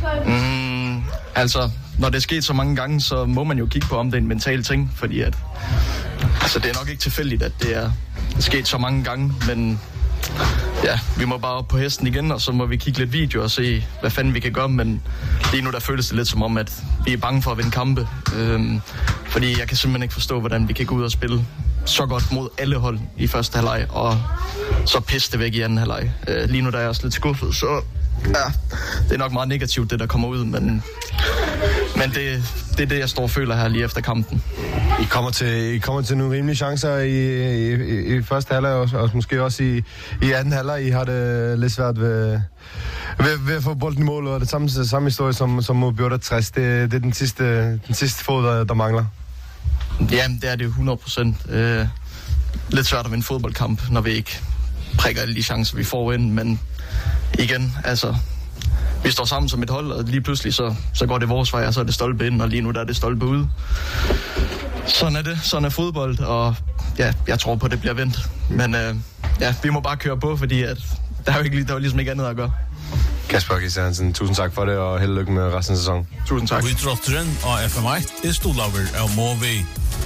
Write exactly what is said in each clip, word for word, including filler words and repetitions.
Mm, altså, når det er sket så mange gange, så må man jo kigge på, om det er en mental ting, fordi at, altså, det er nok ikke tilfældigt, at det er sket så mange gange, men ja, vi må bare op på hesten igen, og så må vi kigge lidt video og se, hvad fanden vi kan gøre, men lige nu der føles det lidt som om, at vi er bange for at vinde kampe, øhm, fordi jeg kan simpelthen ikke forstå, hvordan vi kan gå ud og spille så godt mod alle hold i første halvleg, og så pisse det væk i anden halvleg. Øh, lige nu der er jeg også lidt skuffet, så ja, det er nok meget negativt, det der kommer ud, men, men det, det er det, jeg står og føler her lige efter kampen. I kommer til, I kommer til nogle rimelige chancer i, i, i, i første halvleg, og, og måske også i, i anden halvleg. I har det lidt svært ved, ved, ved at få bolden i mål, og det samme, samme historie som, som mod Bjørn tres. Det, det er den sidste, den sidste fod, der, der mangler. Ja, det er det hundrede procent. Øh, lidt svært at vinde fodboldkamp, når vi ikke prikker alle de chancer, vi får ind, men igen, altså, vi står sammen som et hold, og lige pludselig så, så går det vores vej, og så er det stolpe ind, og lige nu der er det stolpe ud. Sådan er det, sådan er fodbold, og ja, jeg tror på, at det bliver vendt. Men øh, ja, vi må bare køre på, fordi at der er jo ikke, der er ligesom ikke andet at gøre. Kasper Christiansen, tusind tak for det, og held og lykke med resten af sæsonen. Tusind tak. Idrotteren og F M et er Stolaver af Måvi.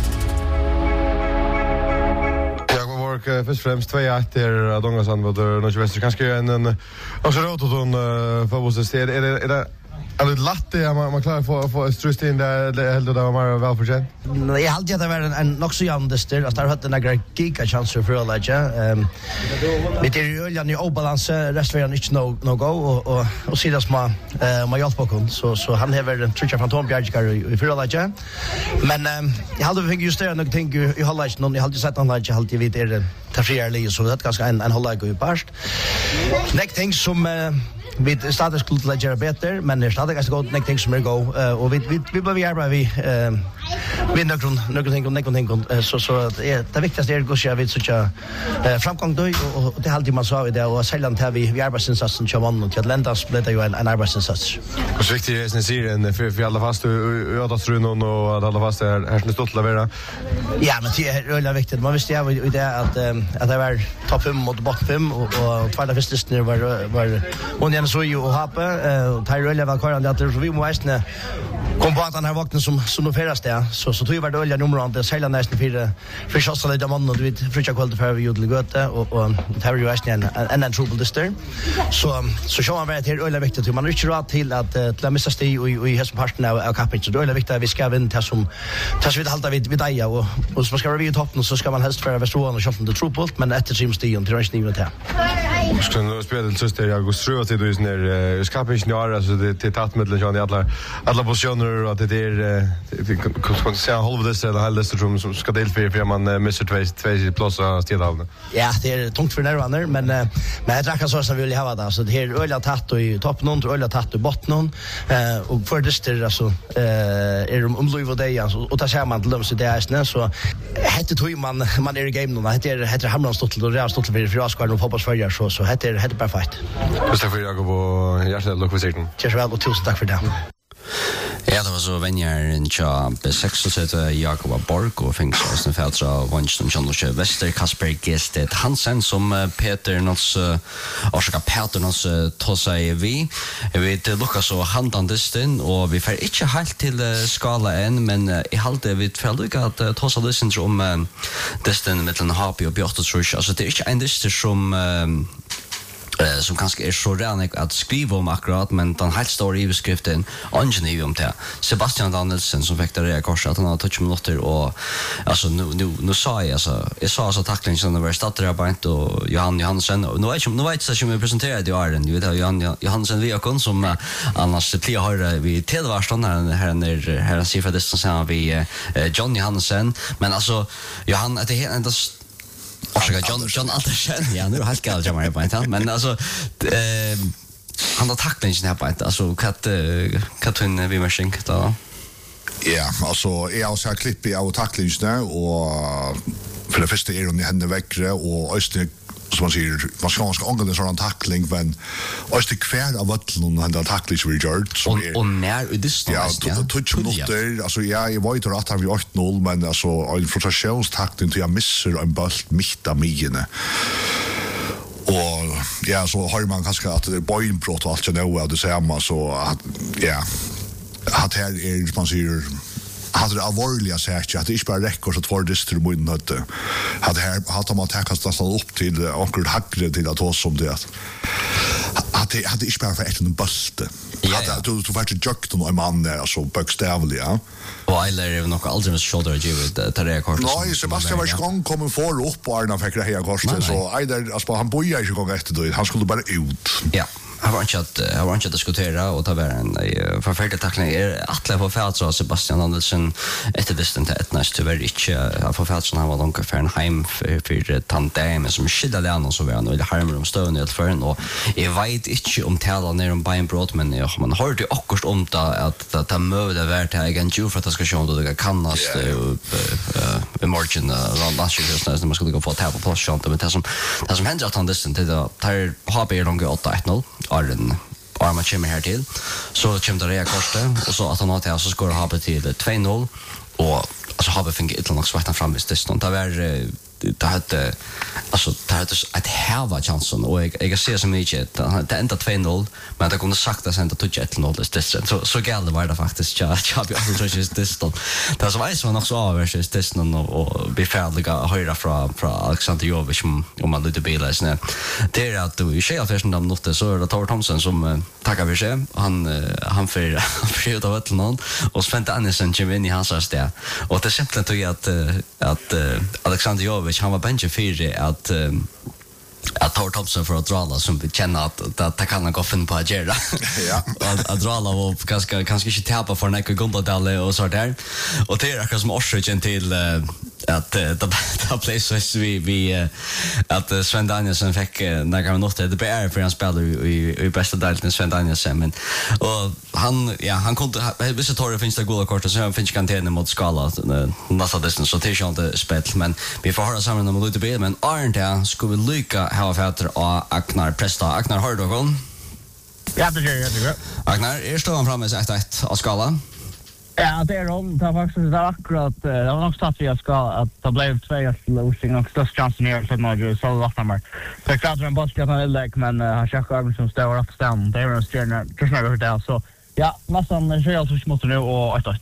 Først og fremst två ett er Adongasan, vad det nog väster kanske en en och så råt hon för vad det är det är det är det latte man man klarar för för strust in där det helt det var mer väl förtjänt. Jag hade det var en, en nog så jämn där att det hade några giga chanser för alla ja. Ehm med det är ju ju obalans resten inte no no go och och och se det små eh man hjälper på så så han har väl en tricka från Tom Bjärgar i för alla ja. Men ehm jag hade tänkt just det nog tänk i hålla inte någon jag hade sett han hade alltid vid det ta friarlig så det ganska en en hålla gå past. Next thing som vi startar skulle lägga bättre men det startar ganska gott next thing som är go och vi vi vi behöver jobba vi eh vi någon någon ting någon ting så så det det viktigaste är att gå så vi så tjå framgång då och det alltid man sa vi det och sällan tar vi vi arbetsinsatsen till man och till ländas blir det ju en en arbetsinsats. Och viktigt är sen serien för för alla fast och att tro någon och att alla fast är här stolt att vara. Ja, men det är väldigt viktigt. Man visste ju det att att det var topp fem mot botten fem och och tvåa första var var och igen så ju och hoppa och Tyrell var kvar att vi måste kom på att den här vakten som som då färdast där så så tror jag var det olja nummer det sälja nästan för för chassa lite man och du vet frutja kvällte för vi gjorde gott och och det har ju nästan en en trouble där så så så man vet det olja viktigt att man inte råd till att till missa sti och i hästen parten av kappen så det är viktigt att vi ska vinna det som tas vi hålla vid vid dig och och så ska vi i toppen så ska man helst för Västerås och chatten det trouble men efter sim sti till nästan nivå där. Ska nu spela den sista jag går ströa till du när skapen snarare alltså det det tatt med Johnny alla alla positioner och det är kan se halva det så halva det som ska del för för man missar två två platser stedavna. Ja, det är tungt för närvarande men men jag drar så som vill ha det så det är öliga tatt och i toppen och öliga tatt i botten eh och för det är alltså eh är om Louis Vuitton alltså och ta sig man till dem så det är så heter tror man man är i game nu heter heter Hamran stått och Real stått för fyra skål och fotbollsförare så så heter heter perfekt. Tack för Jakob och hjärtligt lock för sig. Tack väl och tusen tack för det. Ja, det var så vänjar tja B sex och så Jakob Borg och Fingsås den fältra Vanston Chandler Wester Kasper Gestet Hansen som Peter Nots Oskar Peter Nots tossa vi vet Lucas och handandisten och vi får inte helt till skala än men i halde vi fällt att tossa det syndrom desten mellan Happy och Björn Trusch alltså det är inte en distin som som kanske är så redan att skriva om akkurat men den helt stora överskriften ingen om det. Sebastian Danielsen som fick det där kors att han har touch minuter och alltså nu nu nu sa jag alltså jag sa alltså tacklingen som det var startare på inte och Johan Johansson och nu vet jag nu vet jag som jag presenterade i Arden du vet Johan Johansson vi har som annars det har vi till var stånd här här när här siffra distansen vi John Johansson men alltså Johan att det är ändå och så John John Andersen ja nu har jag aldrig mer på inte men alltså eh han har tacklingen här på inte alltså kat Katrin vi machine då ja alltså jag har så klipp i av tacklingen där och för det första är hon i henne väckre och öster som man säger man ska ganska angående en sån tackling men öster kvar av vattnet och den tackling vi gjort så är och när det står ja touch minuter alltså ja jag vet att vi åtta noll men alltså en frustrationstackling till jag missar en boll mitt av migene och ja, så har man kanske att det är bojnbrott och allt jag know av det samma så att ja, att här är man säger hade det allvarliga sagt att det inte bara räcker så att för det till munnen att hade här hade man täckat nästan upp till onkel hackre till att oss som det att det hade inte bara för ett en buste att du du vart jukt och en man där så bokstavligt ja och eller är nog aldrig med shoulder givet det där kort. Nej, Sebastian var skång kommer för upp och Arna fick det här kort så either alltså han bojar ju gång efter då han skulle bara ut. Ja. Jag var inte att jag var inte att diskutera och ta vara en förfärlig tackling är Atle på fält så Sebastian Andersen efter distant ett näst tyvärr inte på fält så han var långt för en hem för för tandem som skilda lärna så var han eller harmar om stön helt för och jag vet inte om tälla ner om Bayern brott men ja man har det akkurat om att att ta möda vart här igen ju för att det ska sjå då det kan näst i margin runt last year så man skulle gå få ta på plats men det som det som händer att han distant det tar har be långt åtta ett noll Arden Arma kommer här till så kommer det Koste och så att han har till så ska det ha till två noll och alltså har vi fått ett långt svarta fram vid stiston det var det hade alltså det hade ett halva chansen och jag jag ser så mycket det ända två noll men det kunde sakta sen att toucha ett noll det så så gällde var det faktiskt jag jag vi alltså just stiston det så var så nog så över stiston och vi färdiga höra från från Alexander Jovic om man lite bilar snä det är att du själv förresten de nåtte så det tar Thomson som tackar för sig han han för för ut av ett någon och Sven Andersen kommer in i hans ställe och det är simpelt att att Alexander Jovic han var bench för att att Thor Thompson för att dra som vi känner att att det kan gå fin på att göra. Ja. Att dra och ganska kanske inte täppa för några Gondadalle och så där. Och det är också som orsaken till att det det places vi vi att Sven Danielsson fick några minuter det blir för han spelar i i bästa delen Sven Danielsson men och han ja han kunde vissa Thor finns det goda kort så han finns kan mot skala nästa distans så det är inte spel men vi får höra samman om lite bil men aren't där skulle vi lycka ha fatter och Agnar Presta Agnar har du gång? Ja det gör jag det. Agnar är står framme så ett av skala. Ja, det är om det faktiskt det akkurat det var nog start vi ska att det blev två losing och störst chansen här för mig så låter man. Så jag tror en boll kan han lägga men han checkar som står upp stan. Det är en stjärna just när det så ja, nästan så jag så måste nu och ett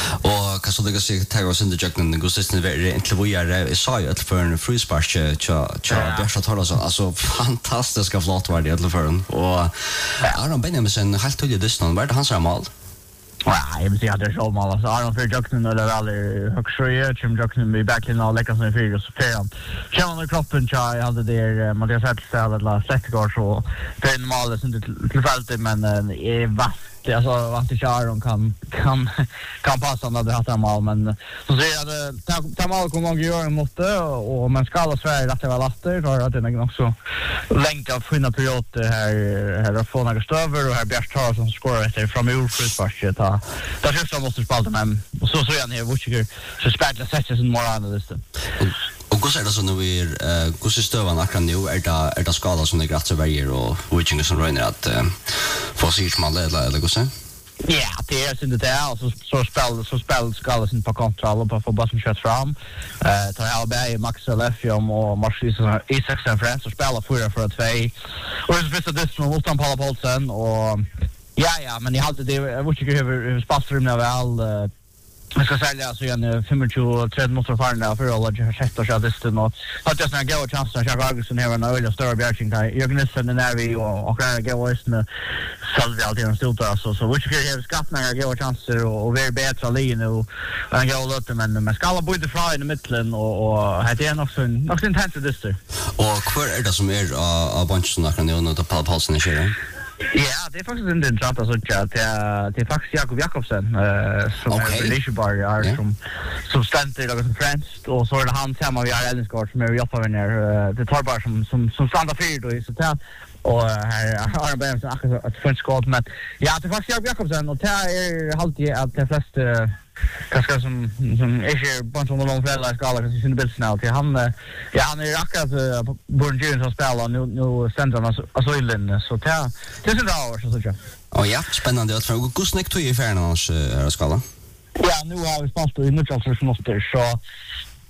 och kan så det gå sig ta oss in i jucken den gosisten är inte vad jag är så jag för en free spark cha cha det så tar alltså fantastiska flott var det alla för en och Aron Benjamin helt tydligt det stan var det hans mål. Ja, jag vill säga att det är så mål alltså Aron för jucken eller väl högskoja chim jucken med backlin och läcka som fyra så fem. Känner i kroppen cha jag hade det Mattias Hellstad eller Säckgård så för målet inte tillfälligt men är vast alltså vart det Sharon kan kan kan passa när det har mål men så säger jag att ta mål kommer att göra mot det och man ska alla Sverige att det var laster så att det är också länka finna period här här att få några stöver och här Bjärs tar som skorar efter från urfrusparket ta där just så måste spela men så så är ni Wutcher så spelar sätter sin moral det och hur ser det så nu är hur ser stövan akkurat nu är det är det skala som det gratsa varje och Wutcher som rör att få sig man eller eller hur ser ja, det är inte det så så spel så spel skala sin på kontroll på för bara som kört fram. Eh tar Alberg Max Lefium och Marcus Isaac and Friends så spelar för för två. Och så finns det som Wolfgang Paul Paulsen och ja ja, men jag hade det jag vet inte hur spassrum det väl jag ska säga så igen tjugofem tre motor farna där för alla jag sett och så det är något att just när jag går chans att jag går så här när jag står bjärking där jag kan sen när vi och och jag går just med själv alltid en stor så så vilket jag har skaffat när jag går chans och och vara bättre linje och jag går lite men man ska alla bo det fra i mitten och och det är också en också intens det där och kvar är det som är av bunch som kan ju nå på pausen i kör. Ja, det är faktiskt inte intressant att säga att det är faktiskt Jakob Jakobsen eh som är relationbar är som som ständer och som främst och så är det han samma vi har Ellingsgård som är jobbar med när det tar bara som som som standar fyr då så där och här har han bara så att finns skott men ja det är faktiskt Jakob Jakobsen och det är alltid att det flesta kanske som som är ju på en sån lång fälla skala kanske sin bild snällt till han ja han är akkurat Born Junior som spelar nu nu sänder han alltså i linjen så det det är så bra så så. Och ja, spännande att fråga hur snäckt du i färden annars är skala. Ja, nu har vi spelat i Nutchelsons noter så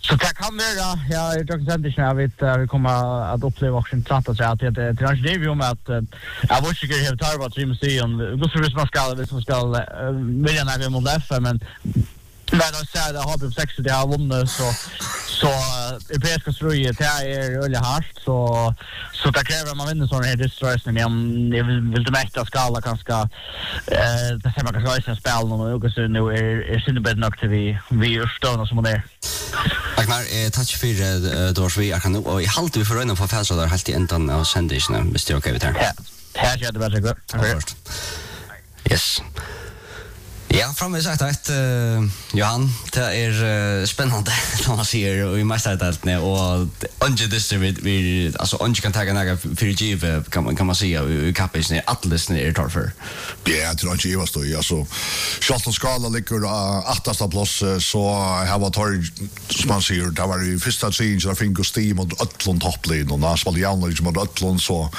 Så det kan vara, ja, jag tror att jag vet att vi kommer att uppleva också intressant att säga att det är kanske det vi om att jag var säker helt tar vad Trim museum. Då skulle man ska vi som ska vilja när vi mot F M men men då säger det har vi sex det har vunnit så så europeiska ströje det är öle harst så så det kräver man vinner såna här distressning men jag vill vill det mäkta skala kanske eh det ser man kanske också spel någon och så nu är är synnerligen bättre nog till vi vi står som det. Agnar, eh, touch för då vi kan och i halt vi för rönna på fältet där helt i ändan av sändningen visst jag okej vet här. Ja. Här är det väl så gott. Yes. Ja, framme sagt att uh, Johan, det är uh, spännande när man ser och i mästardelen och under det vi vi alltså under kan ta några för giv kan man kan man se i kapis ner atlas ner torfer. Ja, det är inte ju så alltså Charlton skala ligger åttasta plats så har var tar som man ser det var i första change jag think Gustav mot Ötlund topplin och när spelade Jan liksom mot Ötlund så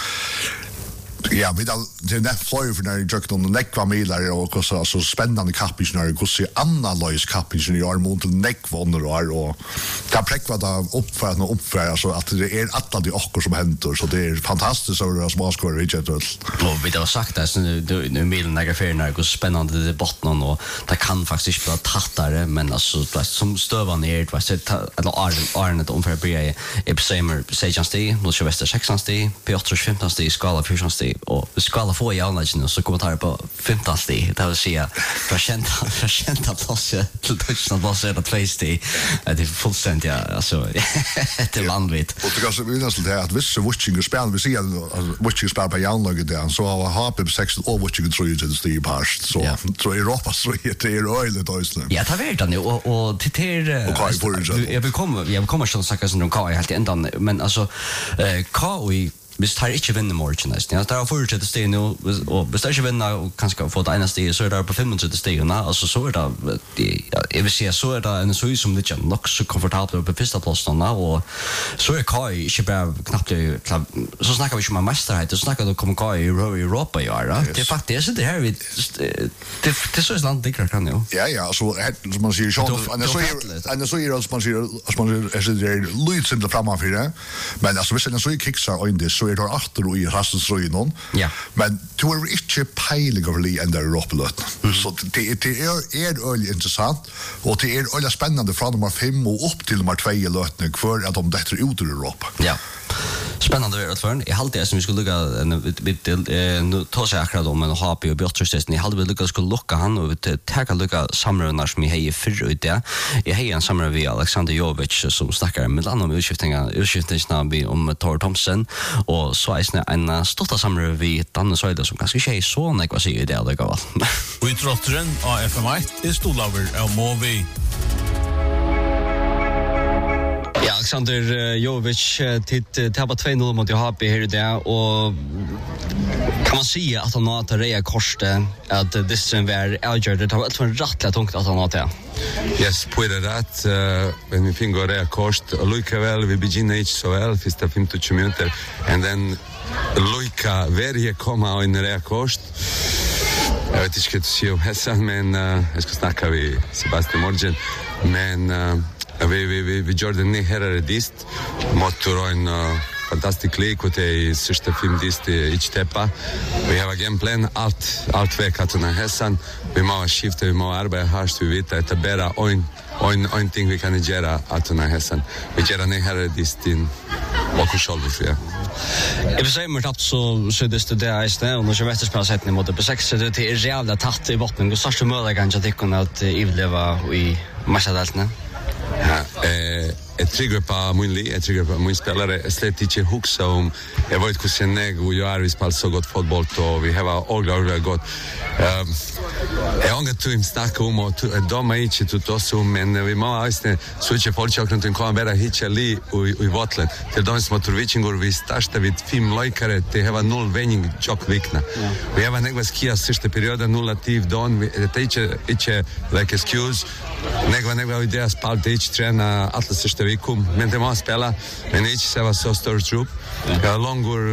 ja, vi då det net flow för när jag on the neck var milar och så så spännande kapis när jag se andra lois kapis i år mot neck vonder och där präck var där upp för att uppföra så att det är alla de också som händer så det är fantastiskt så det små skor Richard och vi då sagt att nu nu milen när för när det spännande det botten och det kan faktiskt bli tattare men alltså som stövar ner vad så eller Arne Arne om för bli i Samer Sejansti mot Sylvester Sexansti Piotr femtonsti skala fjortonsti och skala få i anläggningen så kommer ta på femtonsti det vill säga procent procent att passa till touchdown boss är det tjugosti det är fullständigt alltså det är vanligt och det kanske vi nästan det att vissa watching spel vi ser watching spel på anläggningen där så har har på sex och watching tror ju till Steve Past så så Europa så det är öle Deutschland ja det vet jag och och till till jag vill komma jag vill komma så sagt som de kan helt ändan men alltså eh K I visst har inte vinner morgonen. Ja, där har fortsatt att steg nu och bestämmer sig vinna och kanske få ett ena steg så är det på femhundra steg och alltså så är det jag vill säga så är det en så som det är nog så komfortabelt på första platsen och så är Kai inte bara knappt så snackar vi ju om mästerhet och snackar då kommer Kai i Europa i år. Det är faktiskt det här vi det det så är land det kan ju. Ja ja, så som man säger så och så är en så är det som man säger som man är det lyds inte framåt för det. Men alltså vi ser så kicksar och inte så är det åter i rasensröjnon. Ja. Men du är inte pejlig av li ända Europalöt. Så det, det är, är öljligt intressant och det är öljligt spännande från nummer fem och upp till nummer två i lötning för att de dätter ut ur Europa. Ja. Spännande att förn. Jag hade det som vi skulle lucka nu ta sig akkurat om en H P och Björtstesten. Jag hade väl lucka skulle lucka han och ta lucka samrövnar som jag hej för ut det. Jag hej en samröv vi Alexander Jovic som snackar med andra om utskiftningar utskiftningarna om Thor Thompson och så är en stotta samröv vi Danne Söder som kanske tjej så när vad säger det det går. Vi trottren av F M ett är stolaver av Movi. Ja, Alexander Jovic till tappa två noll mot H P här där och kan man säga att han har att rea korste att det sen var avgör det har ett rättligt tungt att han har det. Yes, på det rätt men vi fick gå rea kost och lika väl vi begynner inte så väl första femtio minuter and then lika varje komma in rea kost. Jag vet inte vad du säger om Hessan men jag ska snacka med Sebastian Morgen men vi vi vi vi gjorde det här är dist motor en fantastisk lek och det är sista fem dist i Steppa. Vi har en gameplan allt allt vecka till den Hessan. Vi måste skifta vi måste arbeta hårt vi vet att det är bara en en en ting vi kan göra att den Hessan. Vi gör den här dist in och själva för. Jag vill säga att så så det det är istället och när jag spelar sätt mot på sex så det är jävla tatt i botten och så så möjligt kanske att det kan att överleva i matchdalten. Ja, eh ett trigger på min li, ett trigger på min spelare, estetiska huxa om jag vet hur sen jag och jag har spelat så gott fotboll och vi har all gott. Ehm jag har inte tid snacka om och de är inte tutto så men vi måste switcha folk och kan komma bara hit li och i Vatland. Det de som Motorvicin går vi starta vid fem lojkare det har noll vändning chock vikna. Vi har några skia sista perioden noll aktiv don det är inte inte like excuse. Några några idéer spalt det träna alla sista vikum men det måste spela men inte så var så stor trupp. Jag långur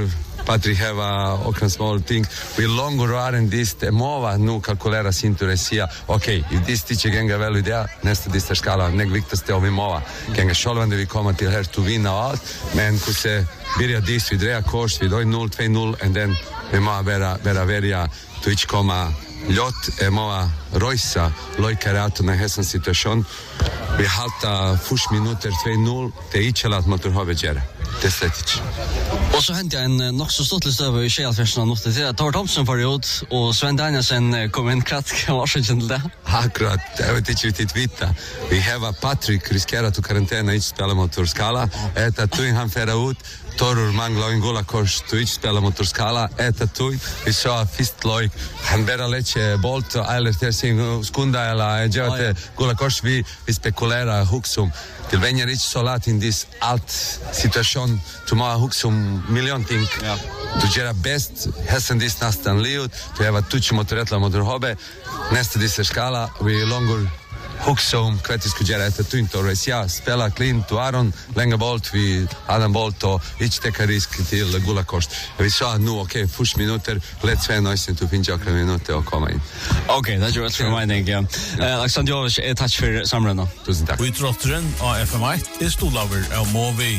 Patrick hava och small thing. We longer are in this the mova nu calculera sinturesia. Okej, okay, if this teacher genga väl idea nästa dista skala neg viktigaste av mova. Genga självande vi kommer till här to vinna allt, men kusse börja dis vid rea kurs vid noll två noll and then vi må vera vera veria to ich komma Ljot e moa Roysa lojkarato na hesan situation. Vi halta fush minuter två noll det är inte att motor har vägera. Det sättet. Och så hände en nog så stort list över i Shellfishen och det är Tor Thompson för ut och Sven Danielsen kom in kratt kan vara så till det. Akkurat, jag vet inte riktigt vita. Vi har Patrick riskerar att karantän i spela motor skala. Eta tu han färra ut Torur mangla en gola kors Twitch spela motor skala eta tu vi sa fist loj han vera leche bolt eller ter sin skunda eller jate gola kors vi vi spekulera huxum till venja rich solat in this alt situation to ma huxum million ting to gera best hessen this nastan leut to have a touch motoretla motor hobe nästa dis skala vi longer Huxum kvetis kugera eta tunto resia spela clean to Aron länge bolt vi Adam Bolto ich teka risk till Gula Kost. Vi sa nu okej fush minuter let's say nice to finja akra minuter och komma in. Okej, det gör det reminding. Eh Alexander Jovic är touch för samrunda. Tusen tack. Vi trottren av F M I är stolaver av Movi.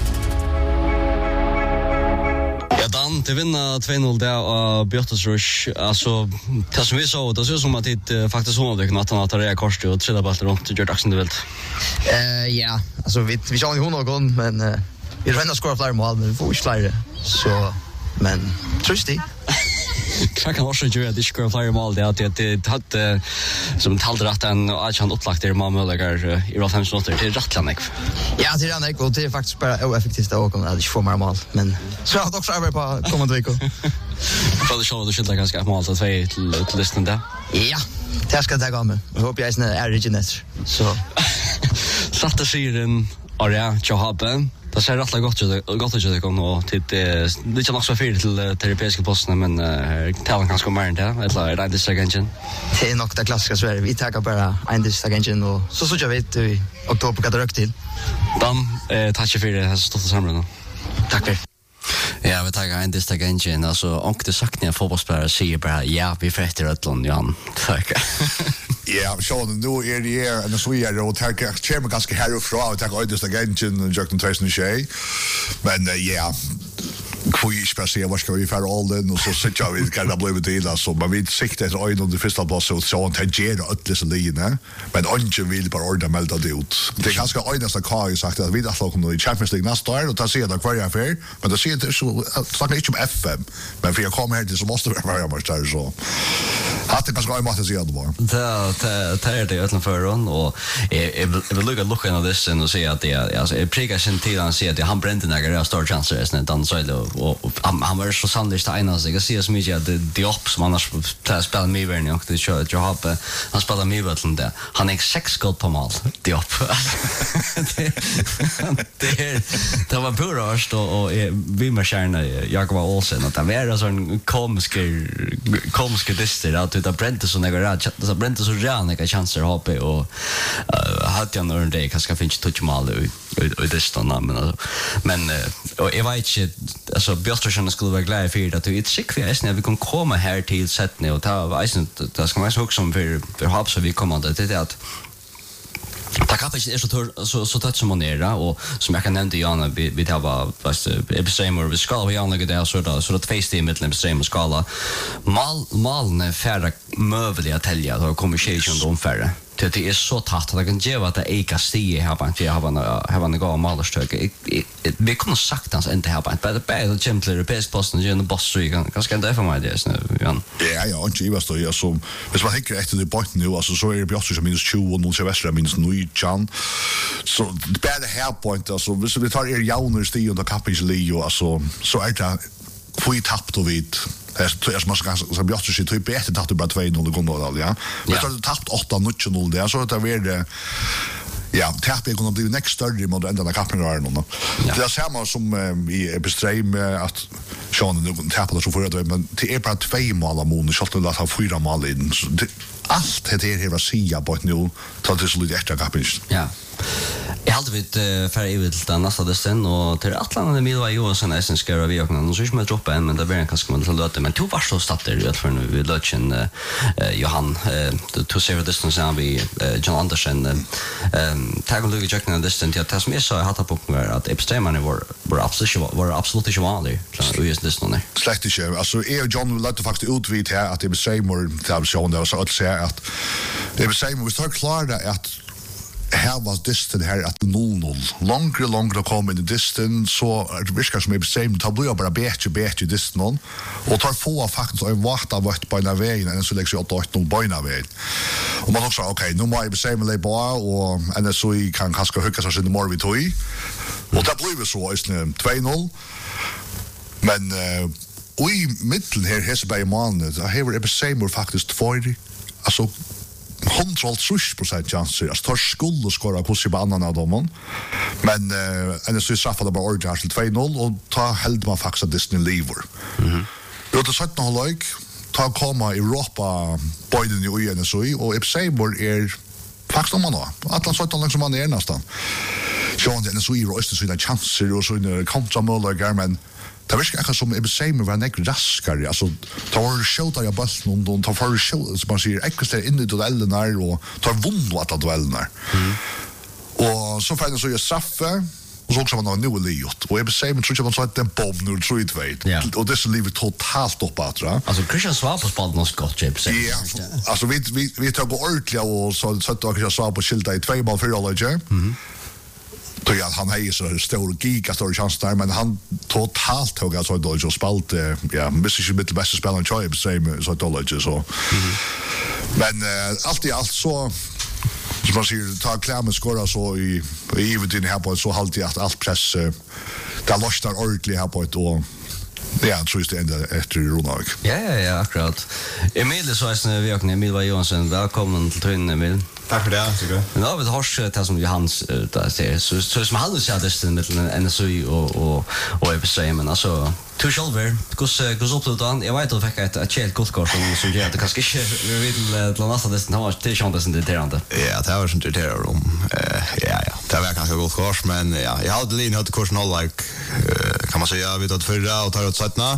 Ja, Dan, till vinna två noll där av Björtas Rush. Alltså, det som vi sa, det ser ut som att det faktiskt hon hade kunnat ha tagit korset och tredje ballen runt och gjort axeln det vilt. Eh, ja, alltså vi vi kör ju hon någon men uh, vi ränner skora fler mål men vi får inte fler. Så men trustig. Klart kan också göra det skora fler mål det att det hade som talade rätt en och han upplagt det mål möjligar i alla fall snart till Rattlanek. Ja, det är ändå och det är faktiskt bara oeffektivt att åka att få mer mål men så har också över på kommande vecka. För det show det skulle ganska mål att säga till till listan där. Ja, det ska ta gå med. Jag hoppas jag är är original. Så satte sig den Aria Johaben. Det ser rätt gott ut gott ut det kom och till det det är nog så fyrt till europeiska posten men talen kanske kommer inte eller är det inte igen. Det är nog det klassiska Sverige. Vi tar bara en dist igen och så så jag vet i oktober kan det räcka till. Dan eh tack för det här stått samman. Tack för. Ja, vi tar en dist igen alltså och det sagt när fotbollsspelare säger bara ja, vi förrättar Ötland Jan. Tack. Ja, så nu är det här en så är och tack chairman ganska här och från tack ut det igen Jörgen Tyson Shay. Men ja, kvui spesielt vad ska vi för all den och så sitter vi kan det bli det så man vill sikta ett ögon under första plats så så han tangerar ötles linje men inte vill bara orda melda det ut. Det är ganska öjnasta Kai sagt att vi där får komma i Champions League nästa år och ta sig där kvar affär men det ser inte så snackar inte om F M men för jag kommer här till så måste vi vara mer där så. Att det kanske har måste se det bara. Det det är det utanför och jag vill lucka lucka in det sen och se att det alltså är prickar sin tid han ser att han brände några stora chanser sen dan så och han han var så sannolikt det ena så jag ser så mycket att det Diop som annars spelar med Verne och det kör jag har han spelar med Verne där han är sex skott på mål Diop det det var burrast och vi med stjärna Jakob Olsen att det var sån komisk komisk dister att det brände så några det brände så rena chanser hoppe och hade jag någon dag kanske finns touch mål och det står men men och jag vet inte alltså Björnsson skulle vara glad för att det är sick vi är när vi kan komma här till sättning och ta vet inte det ska man också som för för hopp så vi kommer det det att ta kapet är så så så tätt som man är och som jag kan nämna Jana vi vi tar bara fast episode vi ska vi Jana det så då så då två steg mellan episode skala mal malne färra möjliga tälja då kommer station då färra till det är så tatt att jag kan ge vad det eka stige här på för jag har har har några malerstök vi kunde sagt att inte här på på det på Champions Europeisk posten ju en boss så ganska det för mig det så Jan. Ja ja och Chivas då jag som hvis man hickar efter det point nu alltså så är det Björnsson som minus tjugo och noll Västra minus nio Jan. Så det bättre här point alltså hvis vi tar er jauner stig under Capital League alltså så är det får tappt och vid Det är som man ska som jag tycker typ bättre att du bara två noll gånger ja. Men så har du tappat åtta noll där så det är det ja, tappet är kunna bli next större mot ända kappen där någon. Det är samma som i Bestream att Sean nu tappade så för det men det är bara två mål av mån så att det har fyra mål in. Allt det här var sia på ett nu tar det så lite extra kappen. Ja. Ja, Jag hade vid för i vill den nästa desten och till Atlanten Milva Johansson är sen ska vi också någon så som jag droppar en men det blir en kanske man till löte men två var så startar det för nu vi löchen Johan to save distance and vi John Andersen tag och Luke Jackson distance jag tas med så jag hade på mig att Epstein var var absolut var absolut inte vanlig så just det snarare Slett inte alltså är John lät faktiskt utvid här att Epstein var till så där så att säga att Epstein var så klar att här var distance här att noll noll längre längre kom in i distance så det viskar som är same tableau bara bättre bättre distance och tar få faktiskt en vart vart på den vägen och så lägger jag åt noll på den vägen och man också okej nu måste jag same lay bara och en så i kan kanske hugga så in more vi tog och det blev så är två noll men och i mitten här Hesberg månaden så har det same faktiskt för alltså hundra procent chanser. Alltså tar skulle skora kusse på annan av dem. Men eh en så straffade bara ordentligt till två noll och ta helt man faktiskt Disney lever. Mhm. Då det satt nog like ta komma i Europa Biden ju igen så i och Epsabor är faktiskt man då. Att han satt långt man är nästan. Sean den så i röst så in chanser och så in kontramål men det var ikke som Epsabor var nek raskare, altså ta var skjøta i ballen og ta for skjøta, som man sier, ekkert der inne i duellene her, og ta vunnet at duellene her. Mm. Og så fann jeg så gjør straffe, og så også var det noe livet. Og Epsabor tror ikke man sa at den bomb når du tror ikke vet, yeah. Og det så livet totalt opp at det. Altså Christian Svab på spalten også godt, Epsabor. Ja, altså vi, vi, vi tar gå ordentlig og så satt Christian Svab på skiltet i tvei ball fire år, ikke? Mhm. Tror jag att han har så stor giga stor chans där men han totalt tog alltså då och spalt ja mycket mycket bästa spelaren Choi på same så dåligt så men allt i allt så som man säger ta klar med skora så i i vid här på så halt att allt press där lostar ordentligt här på ett och ja, jag tror det ända efter Ronald. Ja, ja, ja, akkurat. Emil så är vi också Emil Johansson. Välkommen till Tryn Emil. Tack för det, tycker jag. Men då har vi hörs det som Johans där ser så så som han säger det mellan N S U och och och Epsay men alltså to shoulder kus kus upp då dan jag vet att fick ett ett gott kort som så gör det kanske inte vi vill till nästa det har det chansen det irriterande. Ja, det var inte det rum. Eh ja ja, det var kanske gott kort men ja, jag hade lin hade kort noll like kan man säga vi tar förra och tar åt sättna.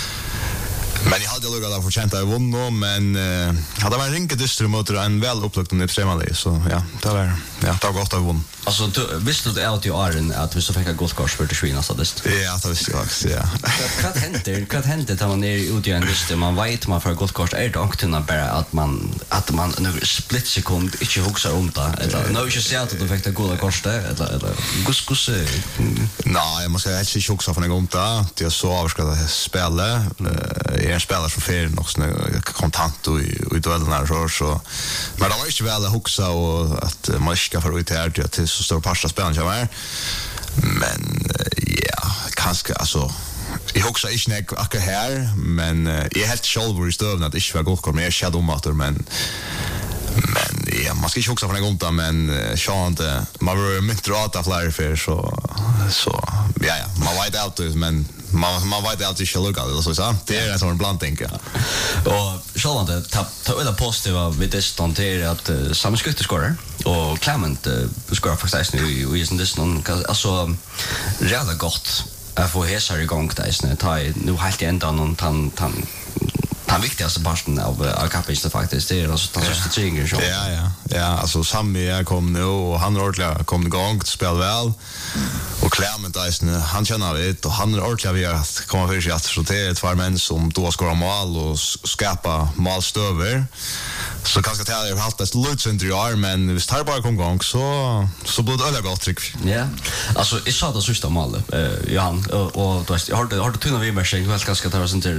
Men jag hade lugat att förtjänta att vinna, men uh, hade varit en rinket dyster mot en väl upplagt och Epsay så ja, det var, ja, det var gott att vinna. Alltså, du, visste du att i åren att vi så fick ett gott kors för det svinast dyst? Ja, det visste jag också, ja. Vad händer? Vad händer när man är ute i en dyster? Man vet man får ett gott kors. Är det också bara att man, att man nu split sekund inte huxar om det? Eller, nu har jag inte sett att du fick ett gott kors där? Eller, eller, gus, gus? Nej, jag måste helst inte huxa för en gång där. Jag så avskattat spela. Jag är en spelare som fer nog sån kontant och i duellerna så så men det var inte väl att huxa och att man ska få ut här till så stor pasta spelaren jag var men ja kanske alltså jag huxa inte nek akkurat här men jag helt själv i stövna att inte var gott kommer jag shadow matter men men ja man ska inte huxa för en gång men chante man var mycket råt att lära för så så ja ja man vet allt men man man vet alltid ska lugga eller så så det är en sån blandning ja och så var det ta ta det positiva vid det stunter att samskutte skorar och Clement skorar faktiskt nu i isen det någon alltså jävla gott att få hesar igång där ta nu helt ända någon tan tan den viktigaste parten av av kapitlet faktiskt det är alltså den sista tingen så. Ja ja. Ja, alltså Sammy är kom nu och han har ordentligt kom igång att spela väl. Och Clement Eisen han känner det och han har ordentligt vi att komma för sig att så det är ett par män som då ska mål och skapa målstöver. Så kanske det har hållit ett lutsen till år men visst har bara kom igång så så blir det öle gott trick. Ja. Alltså jag sa det sista målet eh Johan och då har du har du tunna vi mer väl ganska ta oss inte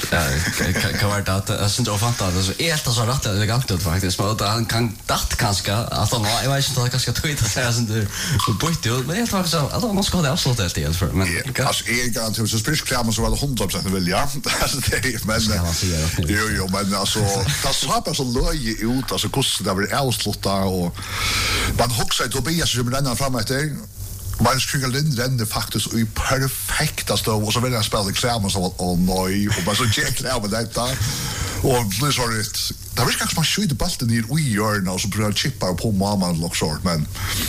kan vara att jag syns och fattar alltså helt så rätt det elegant ut faktiskt men han kan datt kanske att han jag vet inte att kanske tweeta säga sånt där på det men helt faktiskt att han ska det absolut helt helt för men alltså är garanterat så sprisk klar så väl hundra procent vill ja alltså det men jo jo men alltså det så så löj ut alltså kost det blir avsluta och man huxar Tobias som renner fram efter man skulle den den det faktiskt i perfekta stå och så vill jag spela examen så och nej och bara så check där med detta och det så det det var kanske man skjuter bollen ner i hjörnan och så börjar chippa på mamma och sort men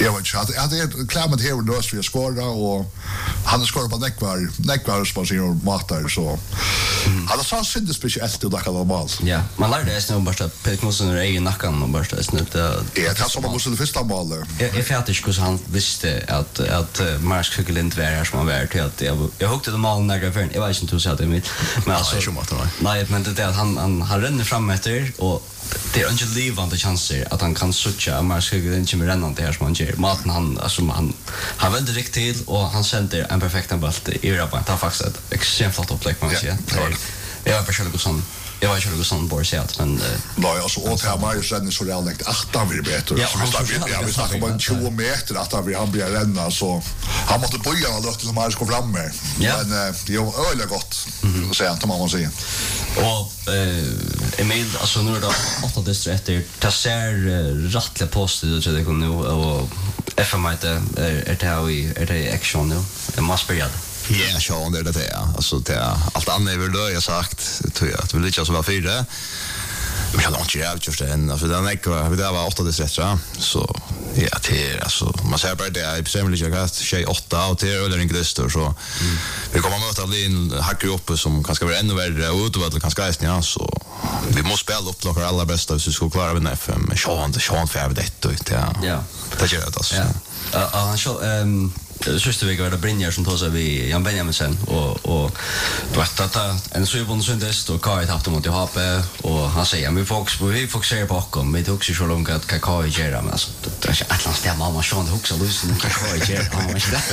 Jag vet inte, att det klämmet här och då så vi skåra och han har skårat på neckvar, neckvar som ser och matar så. Han har så synd det speciellt och där mal. Ja, man lär det snart bara att Peter Knudsen är i nacken och bara det inte. Ja, det som måste det första målet. Jag är färdig hur han visste att att Mars skulle inte vara här som han var till att jag jag hukte det mål när för jag vet inte hur så det mitt. Men alltså nej, men det är att han han han ränner fram efter och det är inte livande chanser att han kan switcha Mars skulle inte med rännande här som han gör. Maten han alltså han han vänder riktigt till och han sänder en perfekt boll i Europa. Det har faktiskt ett extremt flott upplägg man säger. Jag har försökt som jag har kört sån borset men nej alltså åt här Mars sen så reellt åtta vi meter så vi snackar vi vi snackar om tjugo meter att vi han blir ränna så han måste böja och låta som Mars gå fram med. Men det är öle gott. Så säger inte man säger. Och eh Emil alltså nu då åtta distrikt det ser rättligt positivt ut det kan nu och F M I det är det här i är det action nu. Det måste börja. Ja, så det är det. Alltså det allt annat är väl då jag sagt tror jag att vi lite så var fyra. Men jag har inte gjort just det än. Alltså den ekva, vi där var åtta distrikt så ja, det är alltså man ser bara det i bestämligt jag kast tjej åtta och till eller inte så så vi kommer möta Lin hackar upp som kanske blir ännu värre och utöver kanske är ja så vi måste spela upp lockar alla bästa så vi ska klara vinna F M. Sean, Sean för det ut ja. Ja. Det gör det alltså. Ja. Han så ehm Sista veckan var det Brynjar som tog sig vid Jan Benjaminsen och och du vet att en så jobbar som det och Kai haft mot H P och han säger vi fokus vi fokuserar på bakom vi tog sig så långt att Kai gör men alltså det är inte alls det mamma Sean det också lösen och Kai gör han var inte